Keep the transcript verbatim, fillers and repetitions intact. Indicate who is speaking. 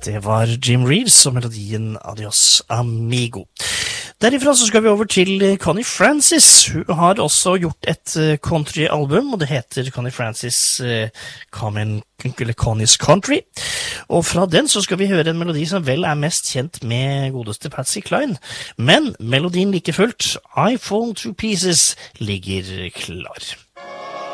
Speaker 1: Det var Jim Reeves og melodien Adios Amigo. Derifra så skal vi over til Connie Francis. Hun har også gjort et countryalbum, og det heter Connie Francis uh, Common, eller Connie's Country. Og fra den så skal vi høre en melodi som vel er mest kjent med godeste Patsy Cline. Men melodien like fullt, I Fall to Pieces, ligger klar.